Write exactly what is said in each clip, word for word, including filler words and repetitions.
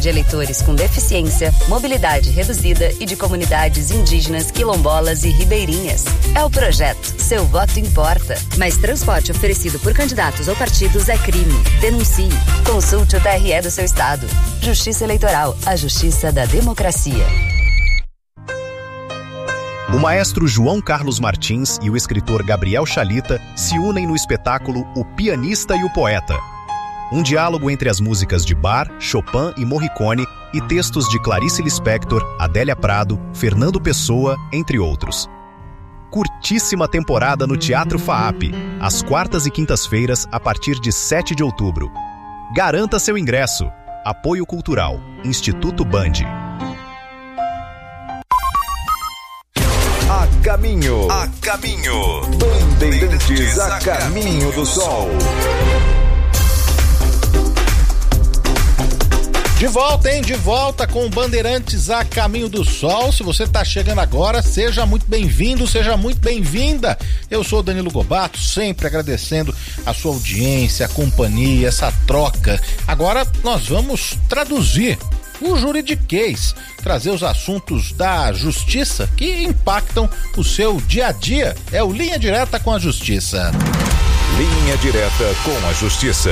de eleitores com deficiência, mobilidade reduzida e de comunidades indígenas, quilombolas e ribeirinhas. É o projeto Seu Voto Importa. Mas transporte oferecido por candidatos ou partidos é crime. Denuncie. Consulte o T R E do seu estado. Justiça Eleitoral, a justiça da democracia. O maestro João Carlos Martins e o escritor Gabriel Chalita se unem no espetáculo O Pianista e o Poeta. Um diálogo entre as músicas de Bach, Chopin e Morricone e textos de Clarice Lispector, Adélia Prado, Fernando Pessoa, entre outros. Curtíssima temporada no Teatro FAAP, às quartas e quintas-feiras, a partir de sete de outubro. Garanta seu ingresso. Apoio Cultural, Instituto Band. A caminho, a caminho, Bandeirantes a caminho do sol. De volta, hein? De volta com Bandeirantes a Caminho do Sol. Se você tá chegando agora, seja muito bem-vindo, seja muito bem-vinda. Eu sou o Danilo Gobato, sempre agradecendo a sua audiência, a companhia, essa troca. Agora nós vamos traduzir o juridiquês, trazer os assuntos da justiça que impactam o seu dia a dia. É o Linha Direta com a Justiça. Linha Direta com a Justiça.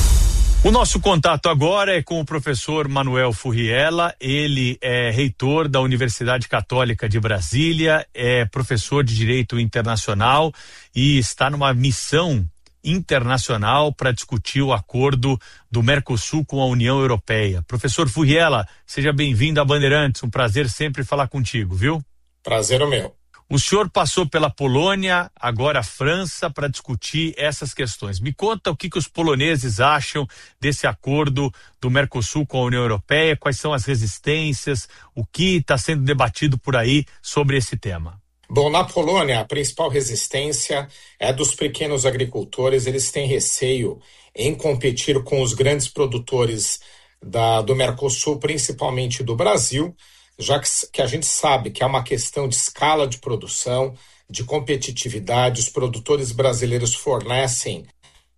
O nosso contato agora é com o professor Manuel Furriela. Ele é reitor da Universidade Católica de Brasília, é professor de Direito Internacional e está numa missão internacional para discutir o acordo do Mercosul com a União Europeia. Professor Furriela, seja bem-vindo à Bandeirantes, um prazer sempre falar contigo, viu? Prazer é meu. O senhor passou pela Polônia, agora a França, para discutir essas questões. Me conta o que, que os poloneses acham desse acordo do Mercosul com a União Europeia, quais são as resistências, o que está sendo debatido por aí sobre esse tema. Bom, na Polônia, a principal resistência é dos pequenos agricultores. Eles têm receio em competir com os grandes produtores da, do Mercosul, principalmente do Brasil, já que, que a gente sabe que é uma questão de escala de produção, de competitividade. Os produtores brasileiros fornecem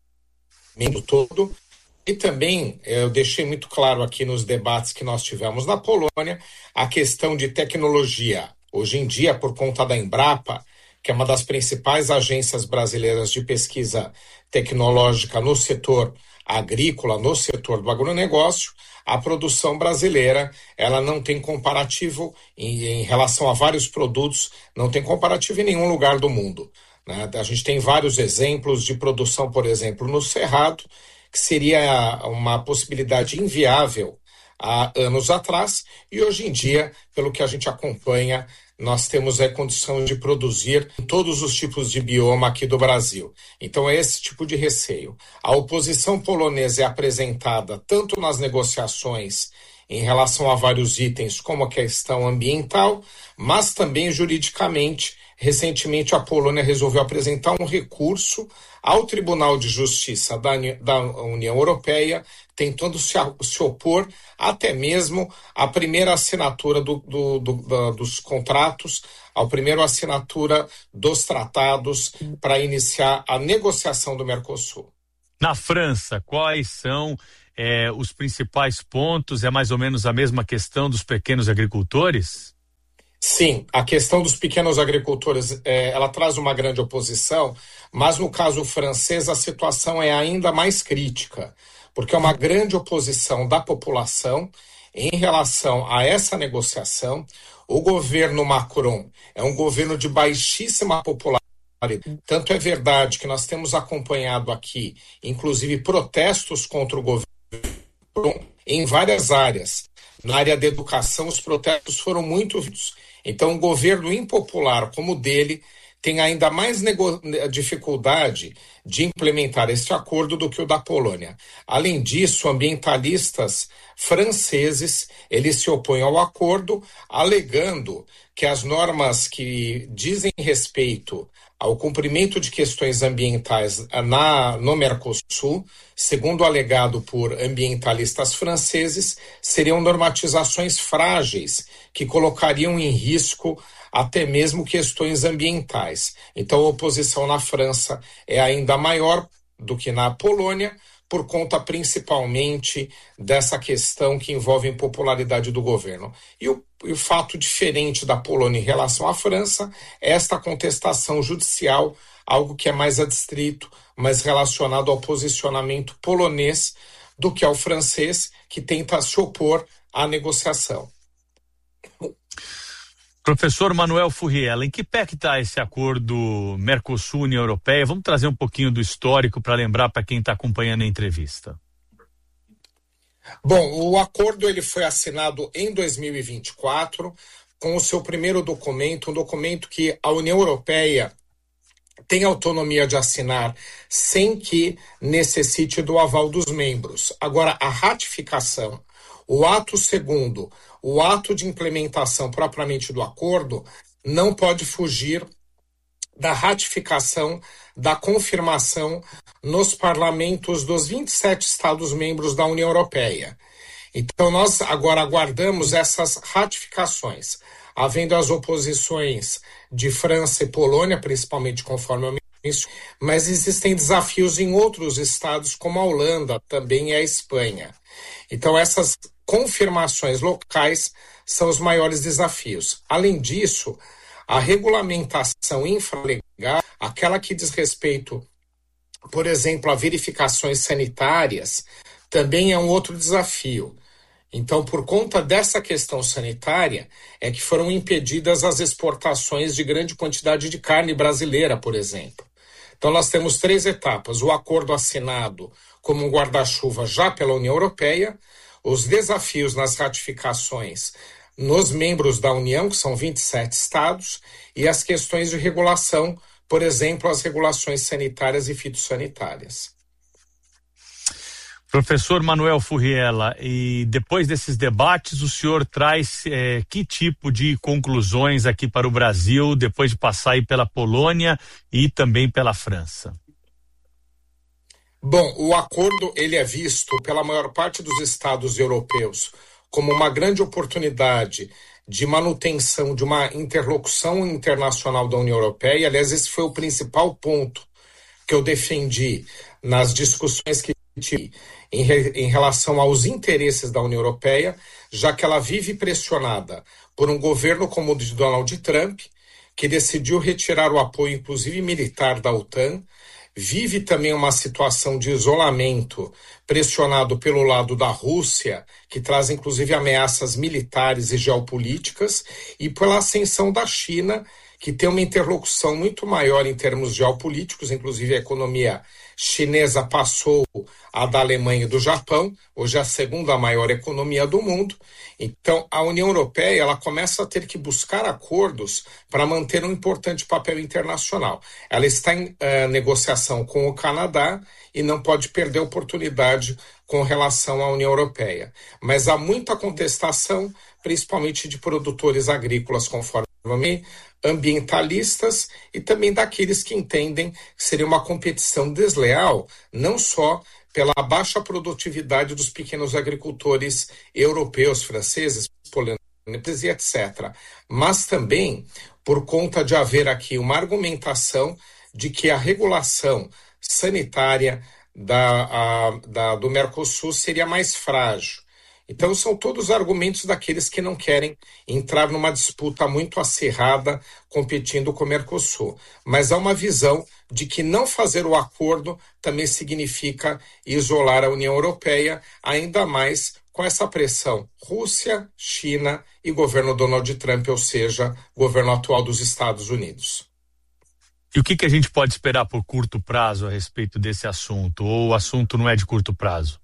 o mundo todo. E também, eu deixei muito claro aqui nos debates que nós tivemos na Polônia, a questão de tecnologia. Hoje em dia, por conta da Embrapa, que é uma das principais agências brasileiras de pesquisa tecnológica no setor agrícola, no setor do agronegócio, a produção brasileira, ela não tem comparativo em, em relação a vários produtos, não tem comparativo em nenhum lugar do mundo, né? A gente tem vários exemplos de produção, por exemplo, no Cerrado, que seria uma possibilidade inviável há anos atrás, e hoje em dia, pelo que a gente acompanha, nós temos a condição de produzir todos os tipos de bioma aqui do Brasil. Então é esse tipo de receio. A oposição polonesa é apresentada tanto nas negociações em relação a vários itens, como a questão ambiental, mas também juridicamente. Recentemente a Polônia resolveu apresentar um recurso ao Tribunal de Justiça da, da União Europeia, tentando se, se opor até mesmo à primeira assinatura do, do, do, do, dos contratos, à primeira assinatura dos tratados para iniciar a negociação do Mercosul. Na França, quais são é, os principais pontos? É mais ou menos a mesma questão dos pequenos agricultores? Sim, a questão dos pequenos agricultores, é, ela traz uma grande oposição, mas no caso francês a situação é ainda mais crítica, porque é uma grande oposição da população em relação a essa negociação. O governo Macron é um governo de baixíssima popularidade, tanto é verdade que nós temos acompanhado aqui, inclusive, protestos contra o governo em várias áreas. Na área da educação, os protestos foram muito vistos. Então, um governo impopular como o dele tem ainda mais nego- dificuldade de implementar este acordo do que o da Polônia. Além disso, ambientalistas franceses, eles se opõem ao acordo, alegando que as normas que dizem respeito ao cumprimento de questões ambientais na, no Mercosul, segundo alegado por ambientalistas franceses, seriam normatizações frágeis que colocariam em risco até mesmo questões ambientais. Então, a oposição na França é ainda maior do que na Polônia. por conta principalmente dessa questão que envolve a impopularidade do governo. E o, e o fato diferente da Polônia em relação à França é esta contestação judicial, algo que é mais adstrito, mas relacionado ao posicionamento polonês do que ao francês, que tenta se opor à negociação. Professor Manuel Furriela, em que pé que está esse acordo Mercosul-União Europeia? Vamos trazer um pouquinho do histórico para lembrar para quem está acompanhando a entrevista. Bom, o acordo ele foi assinado em dois mil e vinte e quatro com o seu primeiro documento, um documento que a União Europeia tem autonomia de assinar sem que necessite do aval dos membros. Agora, a ratificação, o ato segundo, o ato de implementação propriamente do acordo, não pode fugir da ratificação, da confirmação nos parlamentos dos vinte e sete Estados-membros da União Europeia. Então, nós agora aguardamos essas ratificações, havendo as oposições de França e Polônia, principalmente conforme eu mencionei, mas existem desafios em outros estados, como a Holanda, também e a Espanha. Então, essas confirmações locais são os maiores desafios. Além disso, a regulamentação infralegal, aquela que diz respeito, por exemplo, a verificações sanitárias, também é um outro desafio. Então, por conta dessa questão sanitária, é que foram impedidas as exportações de grande quantidade de carne brasileira, por exemplo. Então, nós temos três etapas. O acordo assinado como um guarda-chuva já pela União Europeia, os desafios nas ratificações nos membros da União, que são vinte e sete estados, e as questões de regulação, por exemplo, as regulações sanitárias e fitossanitárias. Professor Manuel Furriela, e depois desses debates, o senhor traz eh, que tipo de conclusões aqui para o Brasil, depois de passar aí pela Polônia e também pela França? Bom, o acordo ele é visto pela maior parte dos estados europeus como uma grande oportunidade de manutenção de uma interlocução internacional da União Europeia. Aliás, esse foi o principal ponto que eu defendi nas discussões que tive em, re, em relação aos interesses da União Europeia, já que ela vive pressionada por um governo como o de Donald Trump, que decidiu retirar o apoio, inclusive militar, da OTAN, vive também uma situação de isolamento pressionado pelo lado da Rússia, que traz inclusive ameaças militares e geopolíticas, e pela ascensão da China, que tem uma interlocução muito maior em termos geopolíticos, inclusive a economia chinesa passou a da Alemanha e do Japão, hoje é a segunda maior economia do mundo. Então, a União Europeia ela começa a ter que buscar acordos para manter um importante papel internacional. Ela está em uh, negociação com o Canadá e não pode perder a oportunidade com relação à União Europeia. Mas há muita contestação, principalmente de produtores agrícolas, conforme ambientalistas e também daqueles que entendem que seria uma competição desleal, não só pela baixa produtividade dos pequenos agricultores europeus, franceses, poloneses e etcétera, mas também por conta de haver aqui uma argumentação de que a regulação sanitária da, a, da, do Mercosul seria mais frágil. Então, são todos argumentos daqueles que não querem entrar numa disputa muito acirrada competindo com o Mercosul. Mas há uma visão de que não fazer o acordo também significa isolar a União Europeia, ainda mais com essa pressão Rússia, China e governo Donald Trump, ou seja, governo atual dos Estados Unidos. E o que, que a gente pode esperar por curto prazo a respeito desse assunto? Ou o assunto não é de curto prazo?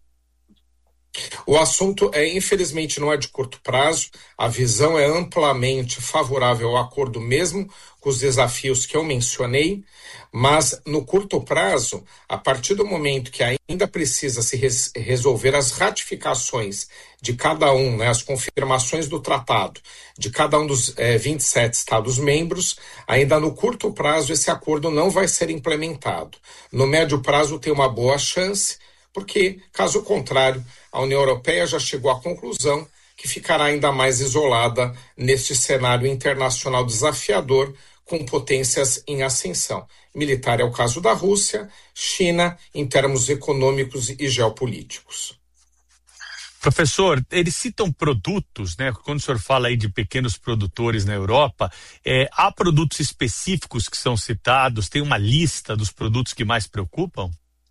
O assunto, é, infelizmente, não é de curto prazo. A visão é amplamente favorável ao acordo, mesmo com os desafios que eu mencionei, mas no curto prazo, a partir do momento que ainda precisa se res- resolver as ratificações de cada um, né, as confirmações do tratado de cada um dos é, vinte e sete Estados-membros, ainda no curto prazo esse acordo não vai ser implementado. No médio prazo tem uma boa chance, porque, caso contrário, a União Europeia já chegou à conclusão que ficará ainda mais isolada neste cenário internacional desafiador, com potências em ascensão. Militar é o caso da Rússia, China, em termos econômicos e geopolíticos. Professor, eles citam produtos, né? Quando o senhor fala aí de pequenos produtores na Europa, é, há produtos específicos que são citados? Tem uma lista dos produtos que mais preocupam?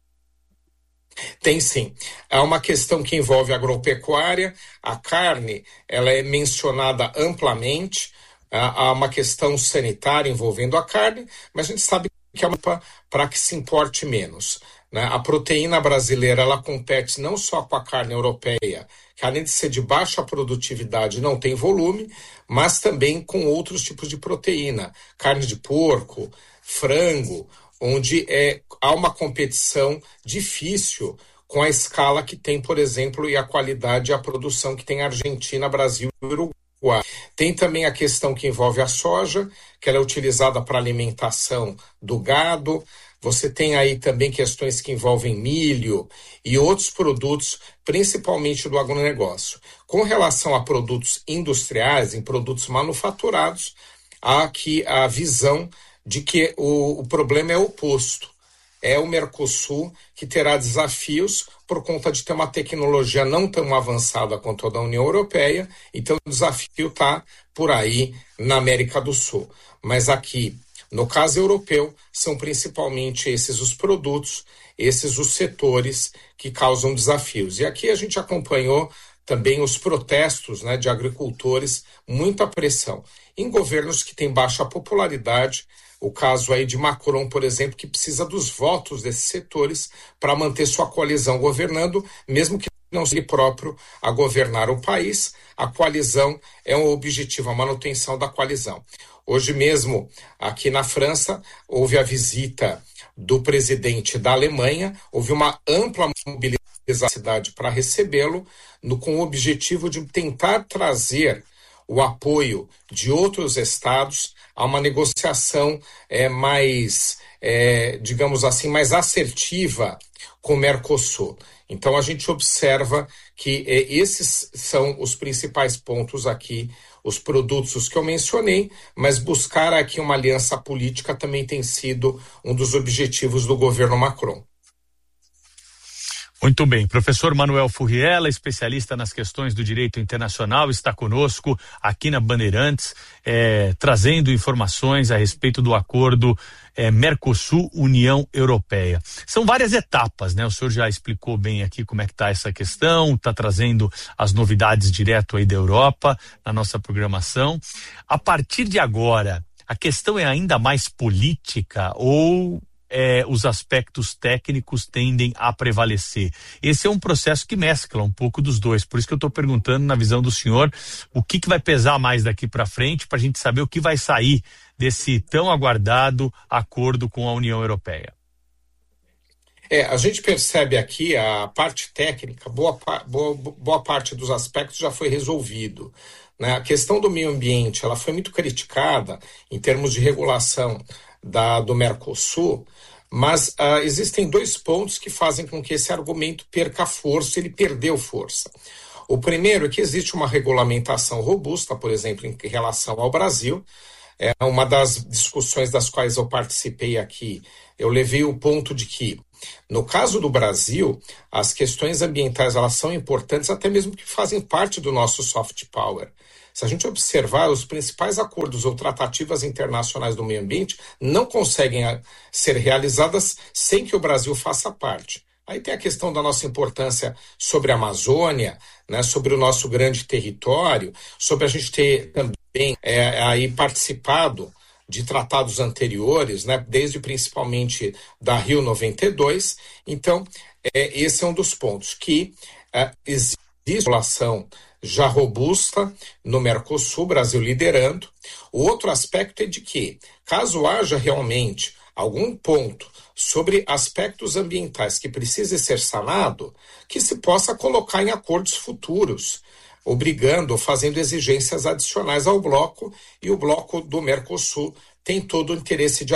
Tem sim. É uma questão que envolve a agropecuária. A carne, ela é mencionada amplamente. Há uma questão sanitária envolvendo a carne, mas a gente sabe que é uma para que se importe menos. Né? A proteína brasileira, ela compete não só com a carne europeia, que além de ser de baixa produtividade não tem volume, mas também com outros tipos de proteína, carne de porco, frango, onde é, há uma competição difícil com a escala que tem, por exemplo, e a qualidade e a produção que tem a Argentina, Brasil e Uruguai. Tem também a questão que envolve a soja, que ela é utilizada para alimentação do gado. Você tem aí também questões que envolvem milho e outros produtos, principalmente do agronegócio. Com relação a produtos industriais, em produtos manufaturados, há aqui a visão de que o, o problema é oposto. É o Mercosul que terá desafios por conta de ter uma tecnologia não tão avançada quanto a da União Europeia, então o desafio está por aí na América do Sul. Mas aqui, no caso europeu, são principalmente esses os produtos, esses os setores que causam desafios. E aqui a gente acompanhou também os protestos, né, de agricultores, muita pressão. Em governos que têm baixa popularidade, o caso aí de Macron, por exemplo, que precisa dos votos desses setores para manter sua coalizão governando, mesmo que não seja ele próprio a governar o país. A coalizão é um objetivo, a manutenção da coalizão. Hoje mesmo, aqui na França, houve a visita do presidente da Alemanha, houve uma ampla mobilização da cidade para recebê-lo, no, com o objetivo de tentar trazer o apoio de outros estados a uma negociação é, mais, é, digamos assim, mais assertiva com o Mercosul. Então a gente observa que é, esses são os principais pontos aqui, os produtos os que eu mencionei, mas buscar aqui uma aliança política também tem sido um dos objetivos do governo Macron. Muito bem, professor Manuel Furriela, especialista nas questões do direito internacional, está conosco aqui na Bandeirantes, é, trazendo informações a respeito do acordo é, Mercosul-União Europeia. São várias etapas, né? O senhor já explicou bem aqui como é que está essa questão, está trazendo as novidades direto aí da Europa na nossa programação. A partir de agora, a questão é ainda mais política ou É, os aspectos técnicos tendem a prevalecer? Esse é um processo que mescla um pouco dos dois, por isso que eu estou perguntando, na visão do senhor, o que, que vai pesar mais daqui para frente para a gente saber o que vai sair desse tão aguardado acordo com a União Europeia. É, a gente percebe aqui a parte técnica, boa, boa, boa parte dos aspectos já foi resolvido. Né? A questão do meio ambiente, ela foi muito criticada em termos de regulação da, do Mercosul, mas uh, existem dois pontos que fazem com que esse argumento perca força, ele perdeu força. O primeiro é que existe uma regulamentação robusta, por exemplo, em relação ao Brasil. É uma das discussões das quais eu participei aqui. Eu levei o ponto de que, no caso do Brasil, as questões ambientais elas são importantes, até mesmo que fazem parte do nosso soft power. Se a gente observar, os principais acordos ou tratativas internacionais do meio ambiente não conseguem ser realizadas sem que o Brasil faça parte. Aí tem a questão da nossa importância sobre a Amazônia, né, sobre o nosso grande território, sobre a gente ter também é, aí participado de tratados anteriores, né, desde principalmente da Rio noventa e dois. Então, é, esse é um dos pontos, que é, existe regulação já robusta no Mercosul, Brasil liderando. O outro aspecto é de que, caso haja realmente algum ponto sobre aspectos ambientais que precise ser sanado, que se possa colocar em acordos futuros, obrigando ou fazendo exigências adicionais ao bloco, e o bloco do Mercosul tem todo o interesse de atender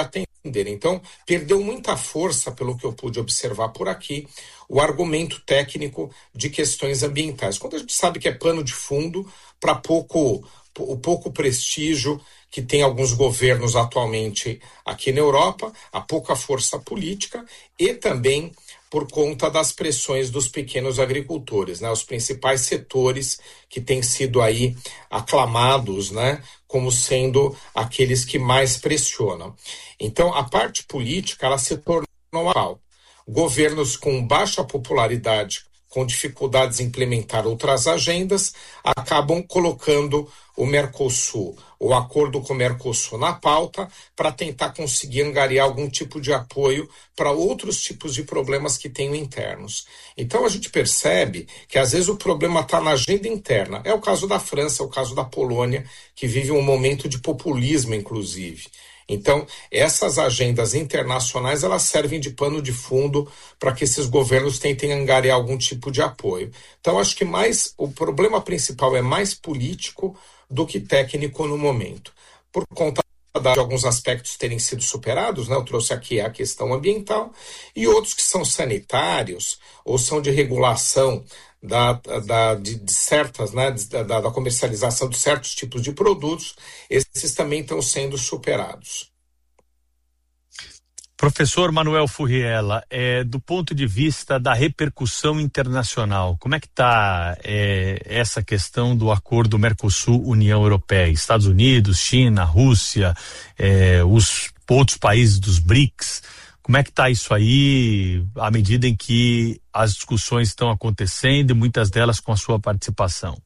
Então, perdeu muita força, pelo que eu pude observar por aqui, o argumento técnico de questões ambientais. Quando a gente sabe que é pano de fundo para pouco, o pouco prestígio que tem alguns governos atualmente aqui na Europa, a pouca força política e também por conta das pressões dos pequenos agricultores, né? Os principais setores que têm sido aí aclamados, né, como sendo aqueles que mais pressionam. Então, a parte política, ela se tornou mal. Governos com baixa popularidade, com dificuldades em implementar outras agendas, acabam colocando o Mercosul, o acordo com o Mercosul na pauta, para tentar conseguir angariar algum tipo de apoio para outros tipos de problemas que tenham internos. Então a gente percebe que às vezes o problema está na agenda interna. É o caso da França, é o caso da Polônia, que vive um momento de populismo, inclusive. Então, essas agendas internacionais, elas servem de pano de fundo para que esses governos tentem angariar algum tipo de apoio. Então, acho que mais o problema principal é mais político do que técnico no momento. Por conta de alguns aspectos terem sido superados, né? Eu trouxe aqui a questão ambiental, e outros que são sanitários ou são de regulação Da, da, de, de certas, né, da, da comercialização de certos tipos de produtos, esses também estão sendo superados. Professor Manuel Furriela, é, do ponto de vista da repercussão internacional, como é que está é, essa questão do acordo Mercosul-União Europeia? Estados Unidos, China, Rússia, é, os outros países dos BRICS, como é que está isso aí, à medida em que as discussões estão acontecendo e muitas delas com a sua participação?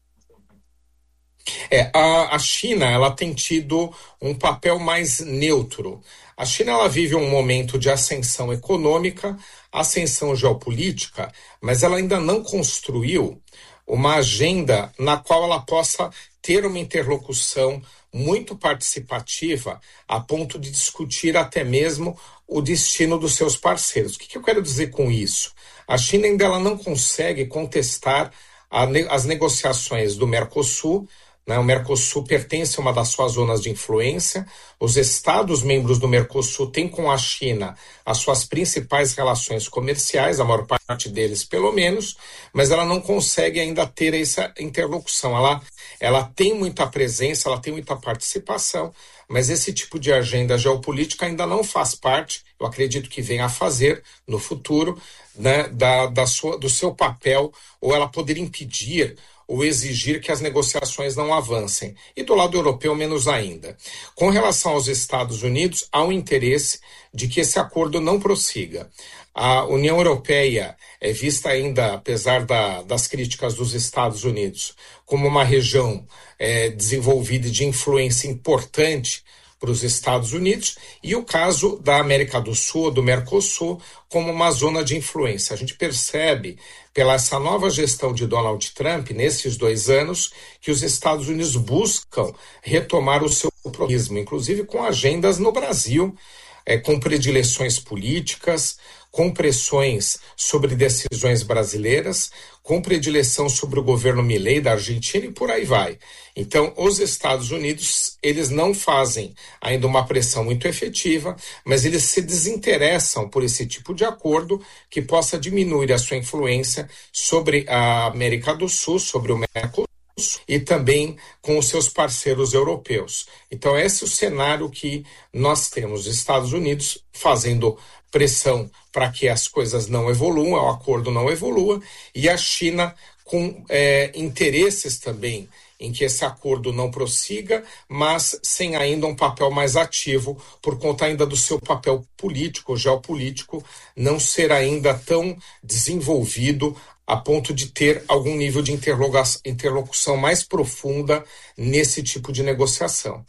É, a, a China, ela tem tido um papel mais neutro. A China, ela vive um momento de ascensão econômica, ascensão geopolítica, mas ela ainda não construiu uma agenda na qual ela possa ter uma interlocução muito participativa a ponto de discutir até mesmo o destino dos seus parceiros. O que, que eu quero dizer com isso? A China ainda ela não consegue contestar a, as negociações do Mercosul, né? O Mercosul pertence a uma das suas zonas de influência. Os Estados membros do Mercosul têm com a China as suas principais relações comerciais, a maior parte deles pelo menos, mas ela não consegue ainda ter essa interlocução. Ela, ela tem muita presença, ela tem muita participação, mas esse tipo de agenda geopolítica ainda não faz parte, eu acredito que venha a fazer no futuro, né, da, da sua, do seu papel, ou ela poder impedir ou exigir que as negociações não avancem. E do lado europeu, menos ainda. Com relação aos Estados Unidos, há um interesse de que esse acordo não prossiga. A União Europeia é vista ainda, apesar da, das críticas dos Estados Unidos, como uma região é, desenvolvida e de influência importante para os Estados Unidos, e o caso da América do Sul, do Mercosul, como uma zona de influência. A gente percebe, pela essa nova gestão de Donald Trump, nesses dois anos, que os Estados Unidos buscam retomar o seu protagonismo, inclusive com agendas no Brasil, é, com predileções políticas, com pressões sobre decisões brasileiras, com predileção sobre o governo Milei da Argentina e por aí vai. Então, os Estados Unidos, eles não fazem ainda uma pressão muito efetiva, mas eles se desinteressam por esse tipo de acordo que possa diminuir a sua influência sobre a América do Sul, sobre o Mercosul, e também com os seus parceiros europeus. Então, esse é o cenário que nós temos. Os Estados Unidos fazendo pressão para que as coisas não evoluam, o acordo não evolua, e a China com é, interesses também em que esse acordo não prossiga, mas sem ainda um papel mais ativo, por conta ainda do seu papel político, geopolítico, não ser ainda tão desenvolvido a ponto de ter algum nível de interlocução mais profunda nesse tipo de negociação.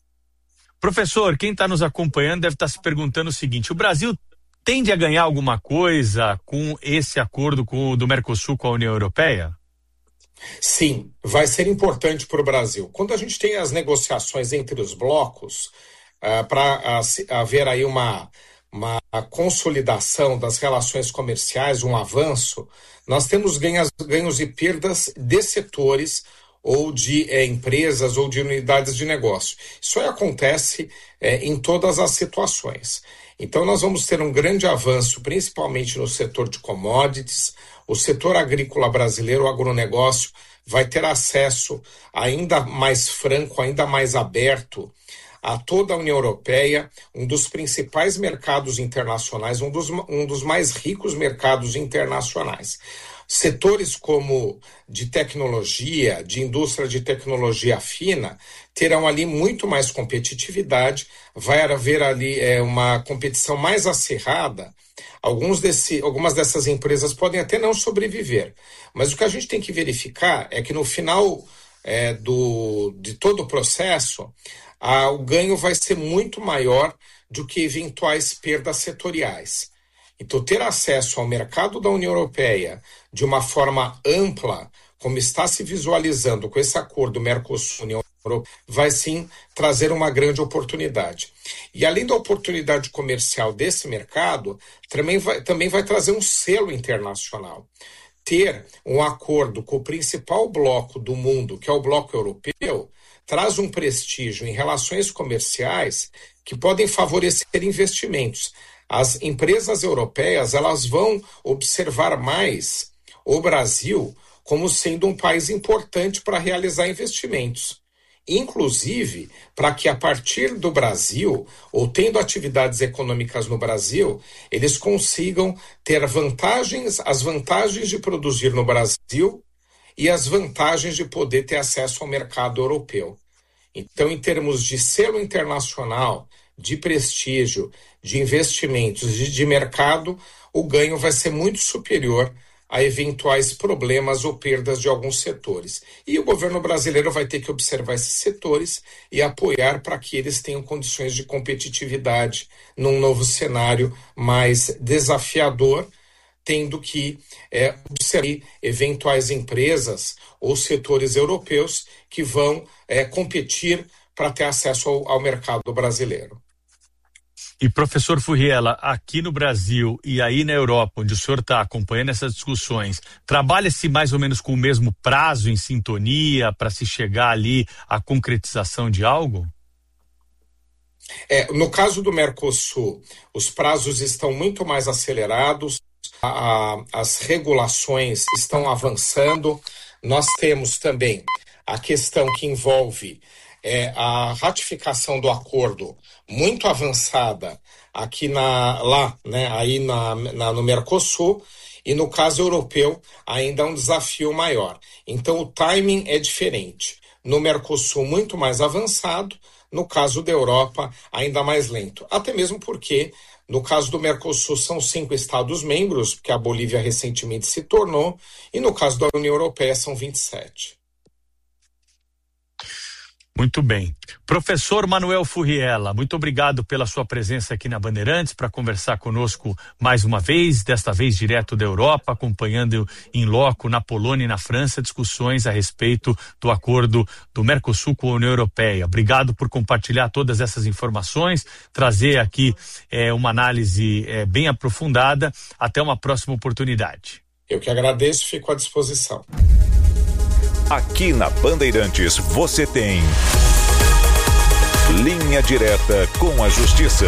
Professor, quem está nos acompanhando deve estar tá se perguntando o seguinte: o Brasil tende a ganhar alguma coisa com esse acordo com, do Mercosul com a União Europeia? Sim, vai ser importante para o Brasil. Quando a gente tem as negociações entre os blocos, uh, para uh, haver aí uma, uma consolidação das relações comerciais, um avanço, nós temos ganhos, ganhos e perdas de setores ou de é, empresas ou de unidades de negócio. Isso aí acontece é, em todas as situações. Então nós vamos ter um grande avanço, principalmente no setor de commodities. O setor agrícola brasileiro, o agronegócio, vai ter acesso ainda mais franco, ainda mais aberto a toda a União Europeia, um dos principais mercados internacionais, um dos, um dos mais ricos mercados internacionais. Setores como de tecnologia, de indústria de tecnologia fina, terão ali muito mais competitividade, vai haver ali é, uma competição mais acirrada. Alguns desse, algumas dessas empresas podem até não sobreviver, mas o que a gente tem que verificar é que no final é, do, de todo o processo, a, o ganho vai ser muito maior do que eventuais perdas setoriais. Então, ter acesso ao mercado da União Europeia de uma forma ampla, como está se visualizando com esse acordo Mercosul-União Europeia, vai sim trazer uma grande oportunidade. E além da oportunidade comercial desse mercado, também vai, também vai trazer um selo internacional. Ter um acordo com o principal bloco do mundo, que é o bloco europeu, traz um prestígio em relações comerciais que podem favorecer investimentos. As empresas europeias, elas vão observar mais o Brasil como sendo um país importante para realizar investimentos. Inclusive, para que a partir do Brasil, ou tendo atividades econômicas no Brasil, eles consigam ter vantagens, as vantagens de produzir no Brasil e as vantagens de poder ter acesso ao mercado europeu. Então, em termos de selo internacional, de prestígio, de investimentos e de mercado, o ganho vai ser muito superior a eventuais problemas ou perdas de alguns setores. E o governo brasileiro vai ter que observar esses setores e apoiar para que eles tenham condições de competitividade num novo cenário mais desafiador, tendo que é, observar eventuais empresas ou setores europeus que vão é, competir para ter acesso ao, ao mercado brasileiro. E professor Furriela, aqui no Brasil e aí na Europa, onde o senhor está acompanhando essas discussões, trabalha-se mais ou menos com o mesmo prazo em sintonia para se chegar ali à concretização de algo? É, no caso do Mercosul, os prazos estão muito mais acelerados, a, a, as regulações estão avançando. Nós temos também a questão que envolve é, a ratificação do acordo muito avançada aqui na, lá, né, aí na, na, no Mercosul, e no caso europeu ainda é um desafio maior. Então o timing é diferente. No Mercosul muito mais avançado, no caso da Europa ainda mais lento. Até mesmo porque no caso do Mercosul são cinco Estados-membros, porque a Bolívia recentemente se tornou, e no caso da União Europeia são vinte e sete. Muito bem. Professor Manuel Furriela, muito obrigado pela sua presença aqui na Bandeirantes para conversar conosco mais uma vez, desta vez direto da Europa, acompanhando em loco na Polônia e na França discussões a respeito do acordo do Mercosul com a União Europeia. Obrigado por compartilhar todas essas informações, trazer aqui é, uma análise é, bem aprofundada. Até uma próxima oportunidade. Eu que agradeço, fico à disposição. Aqui na Bandeirantes você tem Linha Direta com a Justiça.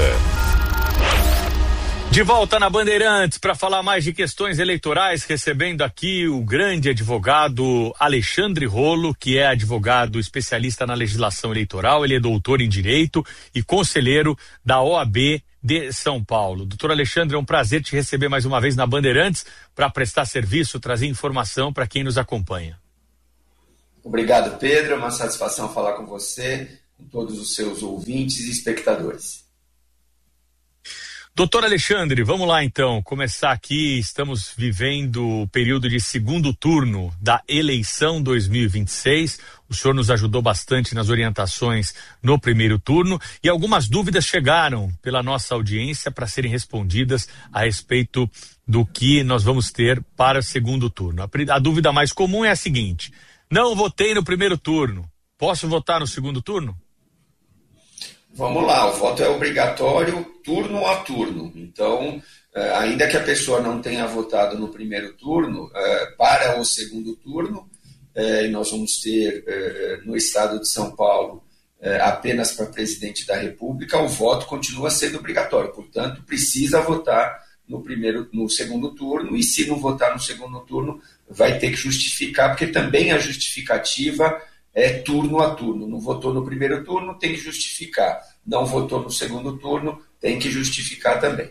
De volta na Bandeirantes para falar mais de questões eleitorais, recebendo aqui o grande advogado Alexandre Rolo, que é advogado especialista na legislação eleitoral. Ele é doutor em Direito e conselheiro da O A B de São Paulo. Doutor Alexandre, é um prazer te receber mais uma vez na Bandeirantes para prestar serviço, trazer informação para quem nos acompanha. Obrigado, Pedro. É uma satisfação falar com você, com todos os seus ouvintes e espectadores. Doutor Alexandre, vamos lá então, começar aqui. Estamos vivendo o período de segundo turno da eleição dois mil e vinte e seis. O senhor nos ajudou bastante nas orientações no primeiro turno e algumas dúvidas chegaram pela nossa audiência para serem respondidas a respeito do que nós vamos ter para o segundo turno. A, a dúvida mais comum é a seguinte: não votei no primeiro turno, posso votar no segundo turno? Vamos lá, o voto é obrigatório turno a turno. Então, ainda que a pessoa não tenha votado no primeiro turno, para o segundo turno, eh, e nós vamos ter eh, no estado de São Paulo eh, apenas para presidente da República, o voto continua sendo obrigatório, portanto precisa votar no, primeiro, no segundo turno, e se não votar no segundo turno vai ter que justificar, porque também a justificativa é turno a turno. Não votou no primeiro turno, tem que justificar. Não votou no segundo turno, tem que justificar também.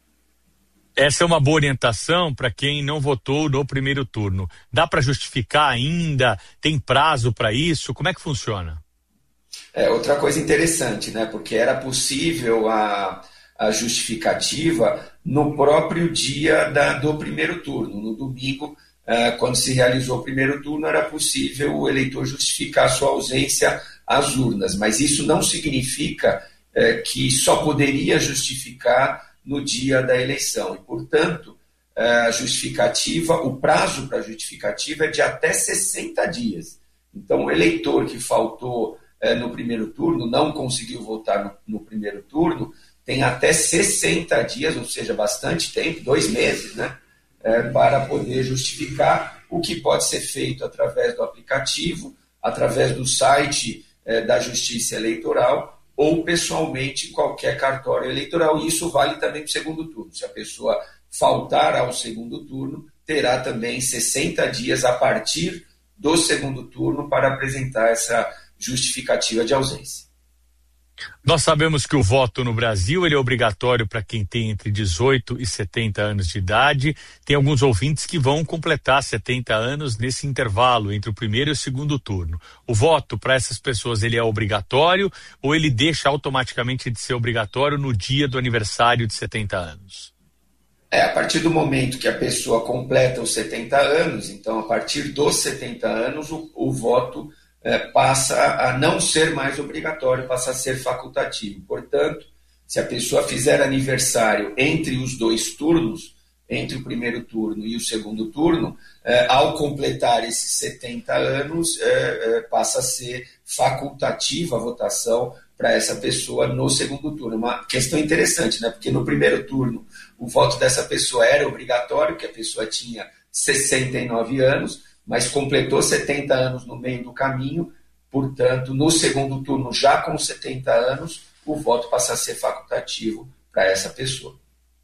Essa é uma boa orientação para quem não votou no primeiro turno. Dá para justificar ainda? Tem prazo para isso? Como é que funciona? É outra coisa interessante, né? Porque era possível a, a justificativa no próprio dia da, do primeiro turno. No domingo, uh, quando se realizou o primeiro turno, era possível o eleitor justificar sua ausência às urnas. Mas isso não significa uh, que só poderia justificar no dia da eleição. E, portanto, a justificativa, o prazo para a justificativa é de até sessenta dias. Então, o eleitor que faltou eh, no primeiro turno, não conseguiu votar no, no primeiro turno, tem até sessenta dias, ou seja, bastante tempo, dois meses, né, eh, para poder justificar, o que pode ser feito através do aplicativo, através do site eh, da Justiça Eleitoral, ou pessoalmente em qualquer cartório eleitoral, e isso vale também para o segundo turno. Se a pessoa faltar ao segundo turno, terá também sessenta dias a partir do segundo turno para apresentar essa justificativa de ausência. Nós sabemos que o voto no Brasil ele é obrigatório para quem tem entre dezoito e setenta anos de idade. Tem alguns ouvintes que vão completar setenta anos nesse intervalo entre o primeiro e o segundo turno. O voto para essas pessoas ele é obrigatório ou ele deixa automaticamente de ser obrigatório no dia do aniversário de setenta anos? É, a partir do momento que a pessoa completa os setenta anos, então a partir dos setenta anos o, o voto É, passa a não ser mais obrigatório, passa a ser facultativo. Portanto, se a pessoa fizer aniversário entre os dois turnos, entre o primeiro turno e o segundo turno, é, ao completar esses setenta anos, é, é, passa a ser facultativa a votação para essa pessoa no segundo turno. Uma questão interessante, né? Porque no primeiro turno o voto dessa pessoa era obrigatório, que a pessoa tinha sessenta e nove anos, mas completou setenta anos no meio do caminho, portanto, no segundo turno, já com setenta anos, o voto passa a ser facultativo para essa pessoa.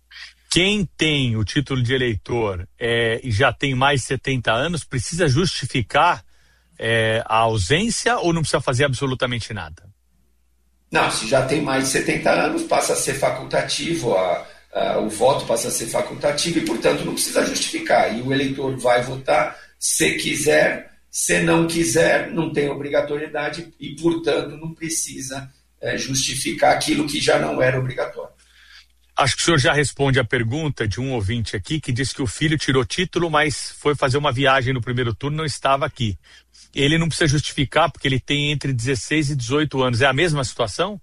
Quem tem o título de eleitor é, e já tem mais de setenta anos, precisa justificar é, a ausência ou não precisa fazer absolutamente nada? Não, se já tem mais de setenta anos, passa a ser facultativo, a, a, o voto passa a ser facultativo e, portanto, não precisa justificar. E o eleitor vai votar se quiser, se não quiser, não tem obrigatoriedade e, portanto, não precisa é, justificar aquilo que já não era obrigatório. Acho que o senhor já responde a pergunta de um ouvinte aqui que disse que o filho tirou título, mas foi fazer uma viagem no primeiro turno e não estava aqui. Ele não precisa justificar porque ele tem entre dezesseis e dezoito anos. É a mesma situação?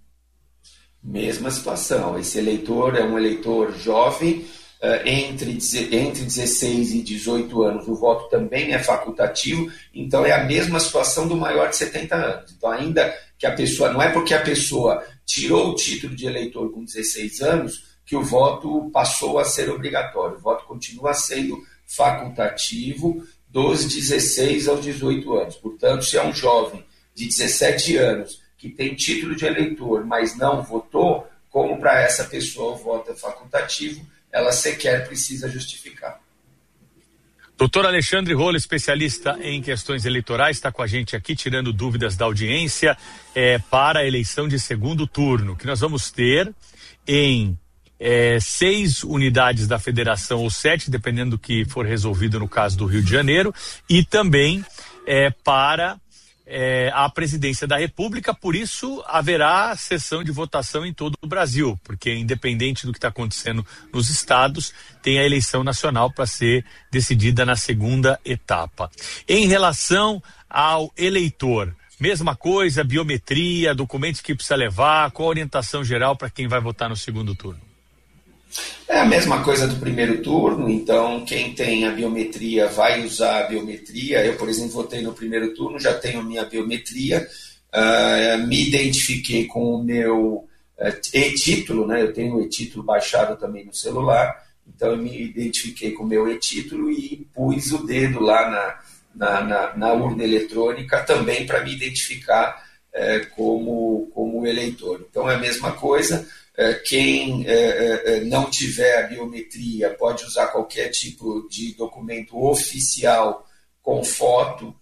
Mesma situação. Esse eleitor é um eleitor jovem, Entre, entre dezesseis e dezoito anos, o voto também é facultativo, então é a mesma situação do maior de setenta anos. Então, ainda que a pessoa, não é porque a pessoa tirou o título de eleitor com dezesseis anos que o voto passou a ser obrigatório. O voto continua sendo facultativo dos dezesseis aos dezoito anos. Portanto, se é um jovem de dezessete anos que tem título de eleitor, mas não votou, como para essa pessoa o voto é facultativo, ela sequer precisa justificar. Doutor Alexandre Rolo, especialista em questões eleitorais, está com a gente aqui tirando dúvidas da audiência é, para a eleição de segundo turno, que nós vamos ter em é, seis unidades da federação, ou sete, dependendo do que for resolvido no caso do Rio de Janeiro, e também é, para É, a presidência da República. Por isso haverá sessão de votação em todo o Brasil, porque independente do que está acontecendo nos estados, tem a eleição nacional para ser decidida na segunda etapa. Em relação ao eleitor, mesma coisa, biometria, documentos que precisa levar, qual a orientação geral para quem vai votar no segundo turno? É a mesma coisa do primeiro turno, então quem tem a biometria vai usar a biometria. Eu, por exemplo, votei no primeiro turno, já tenho a minha biometria, uh, me identifiquei com o meu uh, e-título, né? Eu tenho o e-título baixado também no celular, então eu me identifiquei com o meu e-título e pus o dedo lá na, na, na, na urna eletrônica, também para me identificar é, como, como eleitor. Então é a mesma coisa, é, quem é, é, não tiver a biometria pode usar qualquer tipo de documento oficial com foto,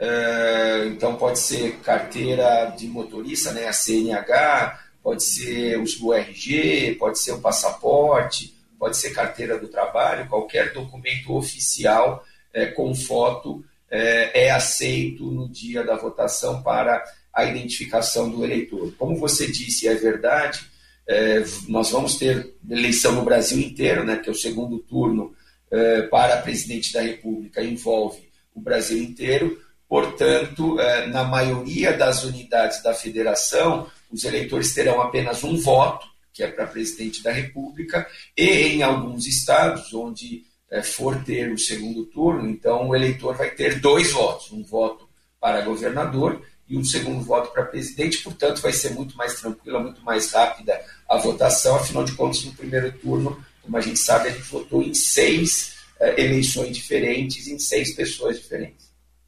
é, então pode ser carteira de motorista, né, a C N H, pode ser o R G, pode ser o passaporte, pode ser carteira do trabalho, qualquer documento oficial é, com foto é, é aceito no dia da votação para a identificação do eleitor. Como você disse, é verdade, é, nós vamos ter eleição no Brasil inteiro, né, que é o segundo turno é, para presidente da República, envolve o Brasil inteiro, portanto, é, na maioria das unidades da federação, os eleitores terão apenas um voto, que é para presidente da República, e em alguns estados onde é, for ter o segundo turno, então o eleitor vai ter dois votos, um voto para governador e um segundo voto para presidente, portanto vai ser muito mais tranquila, muito mais rápida a votação, afinal de contas no primeiro turno, como a gente sabe, a gente votou em seis é, eleições diferentes, em seis pessoas diferentes.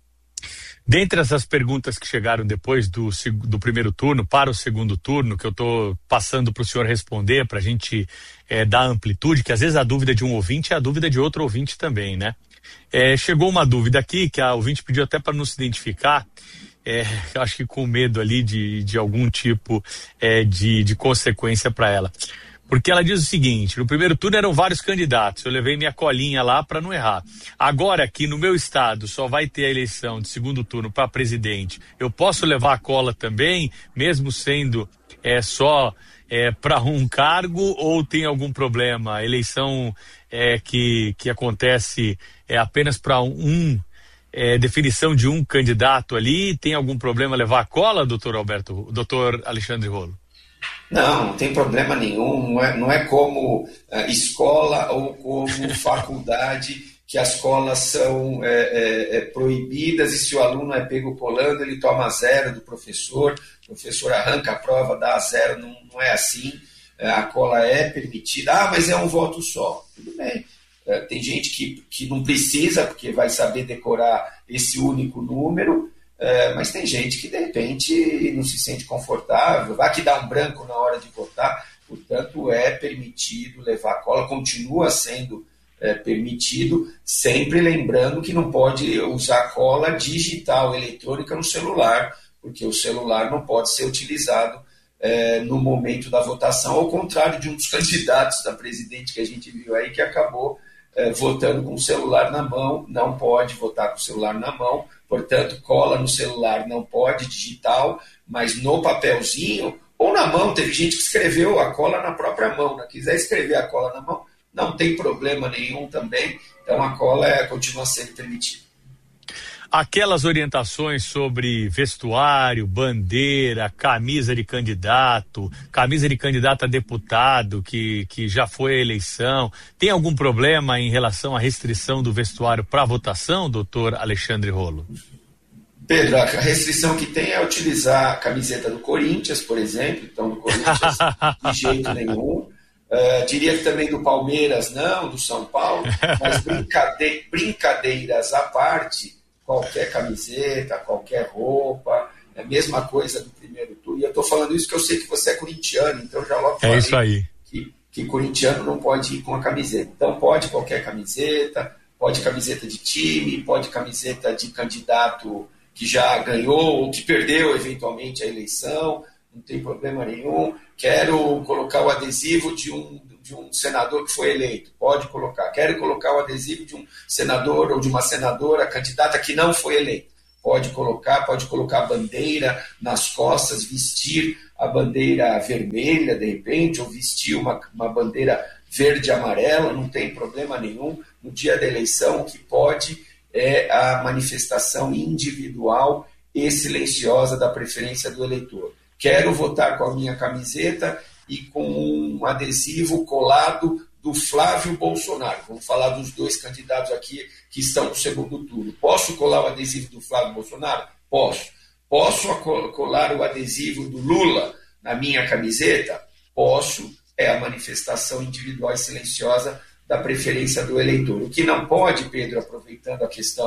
Dentre essas perguntas que chegaram depois do, do primeiro turno para o segundo turno, que eu estou passando para o senhor responder, para a gente é, dar amplitude, que às vezes a dúvida de um ouvinte é a dúvida de outro ouvinte também, né? É, chegou uma dúvida aqui, que a ouvinte pediu até para não se identificar, é, acho que com medo ali de, de algum tipo é, de, de consequência para ela. Porque ela diz o seguinte: no primeiro turno eram vários candidatos, eu levei minha colinha lá para não errar. Agora que no meu estado só vai ter a eleição de segundo turno para presidente, eu posso levar a cola também, mesmo sendo é, só é, para um cargo, ou tem algum problema? A eleição é, que, que acontece é apenas para um, é, definição de um candidato ali, tem algum problema levar a cola, doutor Alberto, doutor Alexandre Rolo? Não, não tem problema nenhum, não é, não é como uh, escola ou como faculdade, que as escolas são é, é, é, proibidas e se o aluno é pego colando, ele toma zero do professor, o professor arranca a prova, dá zero, não, não é assim, a cola é permitida, ah, mas é um voto só, tudo bem. É, tem gente que, que não precisa, porque vai saber decorar esse único número, É, mas tem gente que de repente não se sente confortável, vai que dá um branco na hora de votar, portanto é permitido levar cola, continua sendo é, permitido, sempre lembrando que não pode usar cola digital, eletrônica no celular, porque o celular não pode ser utilizado é, no momento da votação, ao contrário de um dos candidatos da presidente que a gente viu aí, que acabou é, votando com o celular na mão, não pode votar com o celular na mão, portanto, cola no celular não pode, digital, mas no papelzinho ou na mão. Teve gente que escreveu a cola na própria mão, né? Quiser escrever a cola na mão, não tem problema nenhum também, então a cola é, continua sendo permitida. Aquelas orientações sobre vestuário, bandeira, camisa de candidato, camisa de candidato a deputado que, que já foi a eleição, tem algum problema em relação à restrição do vestuário para votação, doutor Alexandre Rolo? Pedro, a restrição que tem é utilizar a camiseta do Corinthians, por exemplo, então do Corinthians de jeito nenhum. Uh, diria que também do Palmeiras não, do São Paulo, mas brincade- brincadeiras à parte, qualquer camiseta, qualquer roupa, é a mesma coisa do primeiro turno. E eu estou falando isso porque eu sei que você é corintiano, então já logo falei é isso aí. Que, que corintiano não pode ir com a camiseta. Então pode qualquer camiseta, pode camiseta de time, pode camiseta de candidato que já ganhou ou que perdeu eventualmente a eleição, não tem problema nenhum. Quero colocar o adesivo de um, de um senador que foi eleito, pode colocar. Quero colocar o adesivo de um senador ou de uma senadora candidata que não foi eleita, pode colocar. Pode colocar a bandeira nas costas, vestir a bandeira vermelha de repente, ou vestir uma, uma bandeira verde e amarela, não tem problema nenhum. No dia da eleição, o que pode é a manifestação individual e silenciosa da preferência do eleitor. Quero votar com a minha camiseta e com um adesivo colado do Flávio Bolsonaro. Vamos falar dos dois candidatos aqui que estão no segundo turno. Posso colar o adesivo do Flávio Bolsonaro? Posso. Posso colar o adesivo do Lula na minha camiseta? Posso. É a manifestação individual e silenciosa da preferência do eleitor. O que não pode, Pedro, aproveitando a questão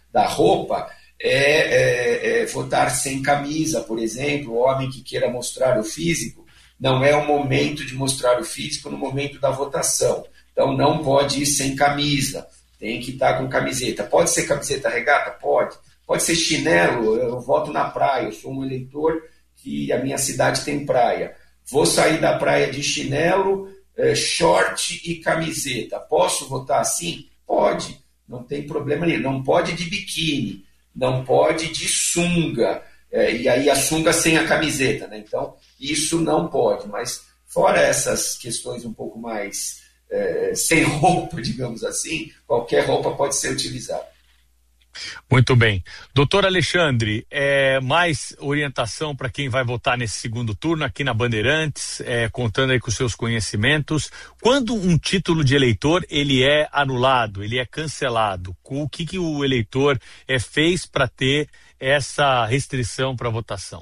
da roupa é, é, é votar sem camisa, por exemplo. O homem que queira mostrar o físico, não é o momento de mostrar o físico no momento da votação. Então não pode ir sem camisa, tem que estar com camiseta. Pode ser camiseta regata? Pode. Pode ser chinelo, eu voto na praia, eu sou um eleitor que a minha cidade tem praia. Vou sair da praia de chinelo, eh, short e camiseta. Posso votar assim? Pode, não tem problema nenhum. Não pode de biquíni, não pode de sunga, eh, e aí a sunga sem a camiseta, né? Então, isso não pode. Mas fora essas questões um pouco mais eh, sem roupa, digamos assim, qualquer roupa pode ser utilizada. Muito bem. Doutor Alexandre, é, mais orientação para quem vai votar nesse segundo turno aqui na Bandeirantes, é, contando aí com os seus conhecimentos. Quando um título de eleitor ele é anulado, ele é cancelado, o que, que o eleitor é, fez para ter essa restrição para votação?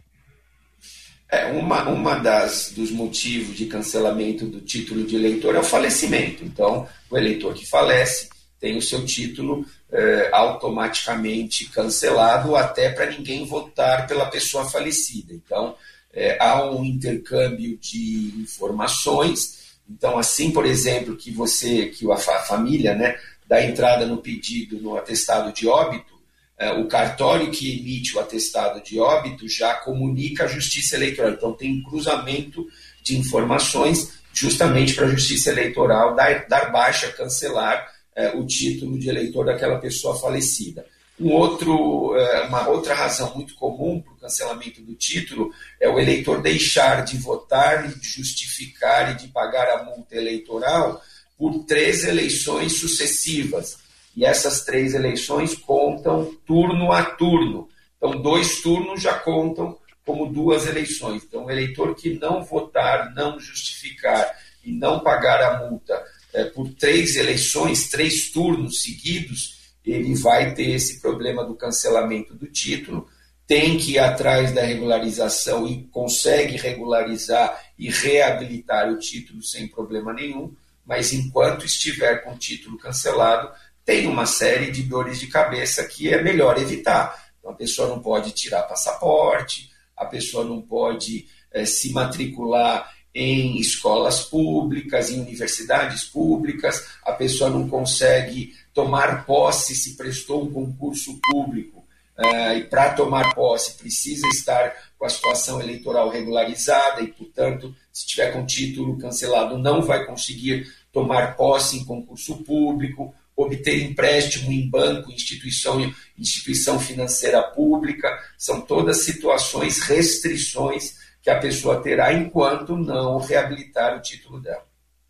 É, uma, uma das dos motivos de cancelamento do título de eleitor é o falecimento. Então, o eleitor que falece tem o seu título eh, automaticamente cancelado, até para ninguém votar pela pessoa falecida. Então, eh, há um intercâmbio de informações. Então, assim, por exemplo, que você, que a, fa- a família, né, dá entrada no pedido, no atestado de óbito, eh, o cartório que emite o atestado de óbito já comunica à Justiça Eleitoral. Então, tem um cruzamento de informações justamente para a Justiça Eleitoral dar, dar baixa, cancelar É, o título de eleitor daquela pessoa falecida. Um outro, é, uma outra razão muito comum para o cancelamento do título é o eleitor deixar de votar, e de justificar e de pagar a multa eleitoral por três eleições sucessivas. E essas três eleições contam turno a turno. Então, dois turnos já contam como duas eleições. Então, o eleitor que não votar, não justificar e não pagar a multa É, por três eleições, três turnos seguidos, ele vai ter esse problema do cancelamento do título, tem que ir atrás da regularização e consegue regularizar e reabilitar o título sem problema nenhum, mas enquanto estiver com o título cancelado, tem uma série de dores de cabeça que é melhor evitar. Então, a pessoa não pode tirar passaporte, a pessoa não pode é, se matricular em escolas públicas, em universidades públicas, a pessoa não consegue tomar posse se prestou um concurso público, uh, e para tomar posse precisa estar com a situação eleitoral regularizada e, portanto, se tiver com título cancelado, não vai conseguir tomar posse em concurso público, obter empréstimo em banco, instituição, instituição financeira pública. São todas situações, restrições que a pessoa terá enquanto não reabilitar o título dela.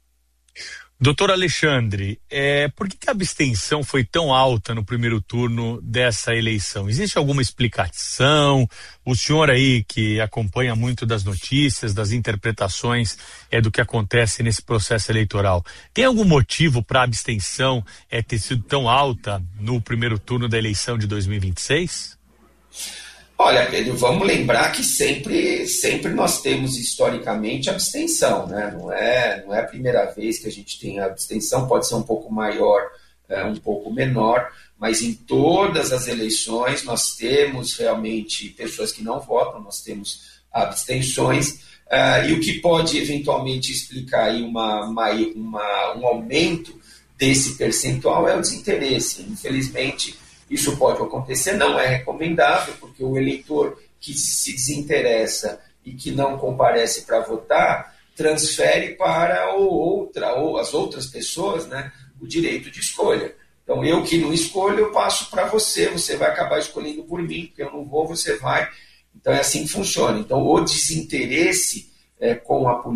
Doutor Alexandre, é, por que, que a abstenção foi tão alta no primeiro turno dessa eleição? Existe alguma explicação? O senhor aí que acompanha muito das notícias, das interpretações é, do que acontece nesse processo eleitoral, tem algum motivo para a abstenção é, ter sido tão alta no primeiro turno da eleição de dois mil e vinte e seis? Olha, Pedro, vamos lembrar que sempre, sempre nós temos historicamente abstenção, né? Não é, não é a primeira vez que a gente tem a abstenção, pode ser um pouco maior, é, um pouco menor, mas em todas as eleições nós temos realmente pessoas que não votam, nós temos abstenções, uh, e o que pode eventualmente explicar aí uma, uma, uma, um aumento desse percentual é o desinteresse. Infelizmente, isso pode acontecer, não é recomendável, porque o eleitor que se desinteressa e que não comparece para votar, transfere para ou outra, ou as outras pessoas, né, o direito de escolha. Então, eu que não escolho, eu passo para você, você vai acabar escolhendo por mim, porque eu não vou, você vai. Então, é assim que funciona. Então, o desinteresse é, com a política